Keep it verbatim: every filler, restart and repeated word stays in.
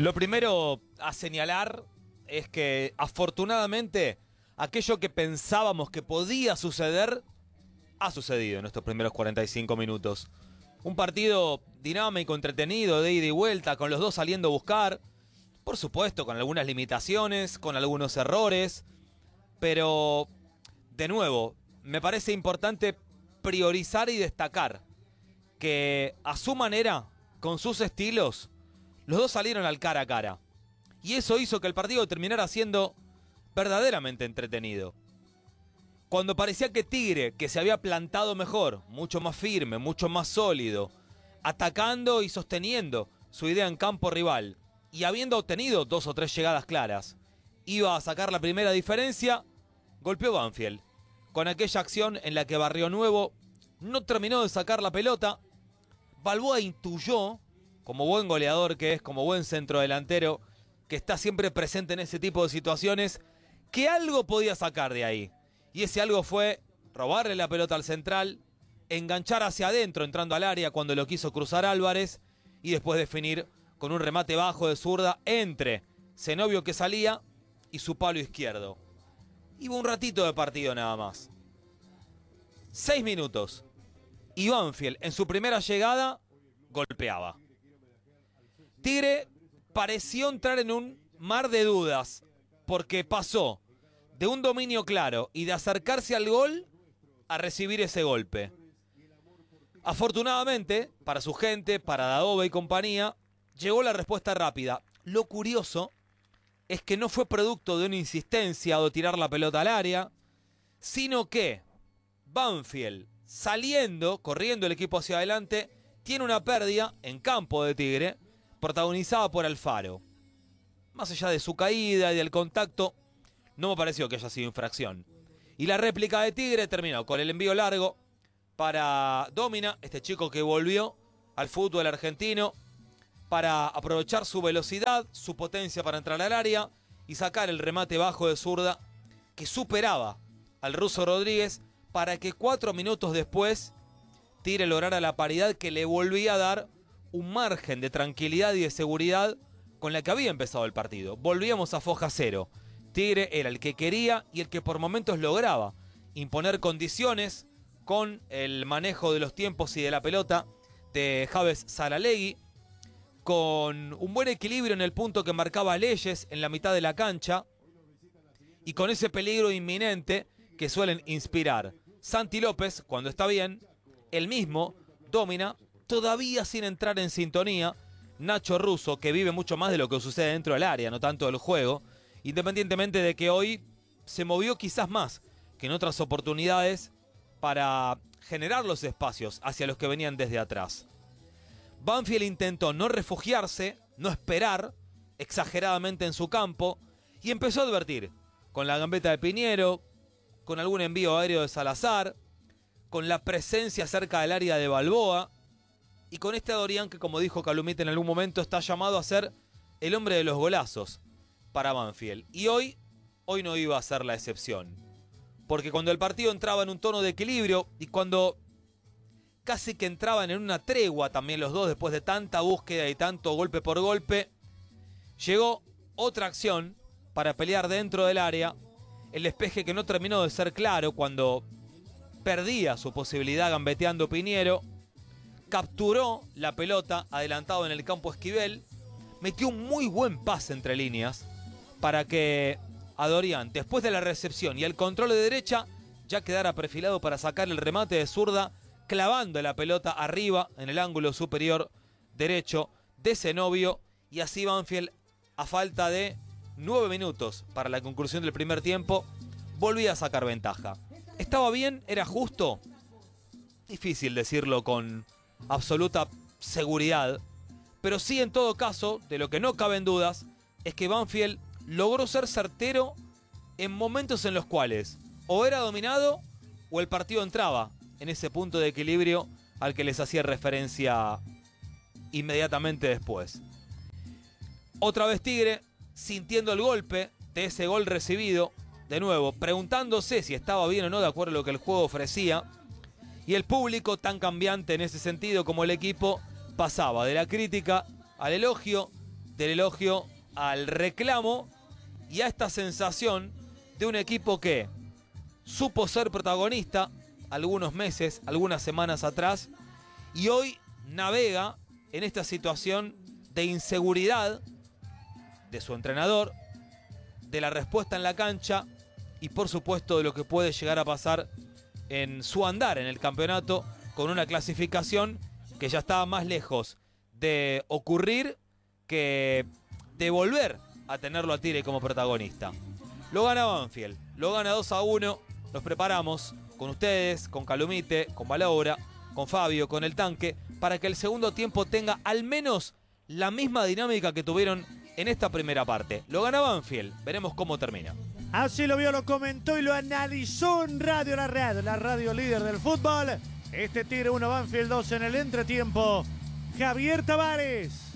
Lo primero a señalar es que, afortunadamente, aquello que pensábamos que podía suceder, ha sucedido en estos primeros cuarenta y cinco minutos. Un partido dinámico, entretenido, de ida y vuelta, con los dos saliendo a buscar, por supuesto, con algunas limitaciones, con algunos errores, pero, de nuevo, me parece importante priorizar y destacar que, a su manera, con sus estilos, los dos salieron al cara a cara. Y eso hizo que el partido terminara siendo verdaderamente entretenido. Cuando parecía que Tigre, que se había plantado mejor, mucho más firme, mucho más sólido, atacando y sosteniendo su idea en campo rival, y habiendo obtenido dos o tres llegadas claras, iba a sacar la primera diferencia, golpeó Banfield. Con aquella acción en la que Barrio Nuevo no terminó de sacar la pelota, Balboa intuyó, como buen goleador que es, como buen centrodelantero, que está siempre presente en ese tipo de situaciones, que algo podía sacar de ahí. Y ese algo fue robarle la pelota al central, enganchar hacia adentro entrando al área cuando lo quiso cruzar Álvarez, y después definir con un remate bajo de zurda entre Zenobio, que salía, y su palo izquierdo. Iba un ratito de partido nada más. Seis minutos. Y Banfield, en su primera llegada, golpeaba. Tigre pareció entrar en un mar de dudas, porque pasó de un dominio claro y de acercarse al gol a recibir ese golpe. Afortunadamente, para su gente, para Daoba y compañía, llegó la respuesta rápida. Lo curioso es que no fue producto de una insistencia o de tirar la pelota al área, sino que Banfield, saliendo, corriendo el equipo hacia adelante, tiene una pérdida en campo de Tigre, protagonizada por Alfaro. Más allá de su caída y del contacto, no me pareció que haya sido infracción. Y la réplica de Tigre terminó con el envío largo para Domina, este chico que volvió al fútbol argentino, para aprovechar su velocidad, su potencia para entrar al área y sacar el remate bajo de zurda que superaba al ruso Rodríguez, para que cuatro minutos después Tigre lograra la paridad que le volvía a dar un margen de tranquilidad y de seguridad con la que había empezado el partido. Volvíamos a foja cero. Tigre era el que quería y el que por momentos lograba imponer condiciones con el manejo de los tiempos y de la pelota de Javes Saralegui, con un buen equilibrio en el punto que marcaba Leyes en la mitad de la cancha y con ese peligro inminente que suelen inspirar Santi López cuando está bien, el mismo Domina, todavía sin entrar en sintonía, Nacho Russo, que vive mucho más de lo que sucede dentro del área, no tanto del juego, independientemente de que hoy se movió quizás más que en otras oportunidades para generar los espacios hacia los que venían desde atrás. Banfield intentó no refugiarse, no esperar exageradamente en su campo, y empezó a advertir, con la gambeta de Piñero, con algún envío aéreo de Salazar, con la presencia cerca del área de Balboa, y con este Dorian que, como dijo Calumita en algún momento, está llamado a ser el hombre de los golazos para Banfield. Y hoy, hoy no iba a ser la excepción. Porque cuando el partido entraba en un tono de equilibrio y cuando casi que entraban en una tregua también los dos después de tanta búsqueda y tanto golpe por golpe, llegó otra acción para pelear dentro del área. El despeje que no terminó de ser claro cuando perdía su posibilidad gambeteando Piñero. Capturó la pelota adelantado en el campo Esquivel. Metió un muy buen pase entre líneas para que a Dorian, después de la recepción y el control de derecha, ya quedara perfilado para sacar el remate de zurda, clavando la pelota arriba en el ángulo superior derecho de Zenobio. Y así Banfield, a falta de nueve minutos para la conclusión del primer tiempo, volvía a sacar ventaja. ¿Estaba bien? ¿Era justo? Difícil decirlo con absoluta seguridad, pero sí, en todo caso, de lo que no caben dudas, es que Banfield logró ser certero en momentos en los cuales o era dominado o el partido entraba en ese punto de equilibrio al que les hacía referencia inmediatamente después. Otra vez Tigre, sintiendo el golpe de ese gol recibido, de nuevo, preguntándose si estaba bien o no de acuerdo a lo que el juego ofrecía, y el público, tan cambiante en ese sentido como el equipo, pasaba de la crítica al elogio, del elogio al reclamo y a esta sensación de un equipo que supo ser protagonista algunos meses, algunas semanas atrás, y hoy navega en esta situación de inseguridad de su entrenador, de la respuesta en la cancha y por supuesto de lo que puede llegar a pasar en su andar en el campeonato, con una clasificación que ya estaba más lejos de ocurrir que de volver a tenerlo a Tigre como protagonista. Lo gana Banfield, lo gana dos a uno, nos preparamos con ustedes, con Calumite, con Balaura, con Fabio, con el Tanque, para que el segundo tiempo tenga al menos la misma dinámica que tuvieron en esta primera parte. Lo gana Banfield, veremos cómo termina. Así lo vio, lo comentó y lo analizó en Radio La Red, la radio líder del fútbol. Este Tigre uno, Banfield dos en el entretiempo. Javier Tavares.